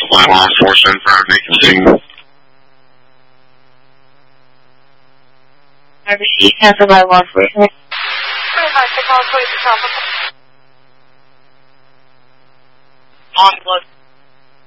Line law enforcement for a vacancy. I received cancel by law enforcement. 25, call police officer.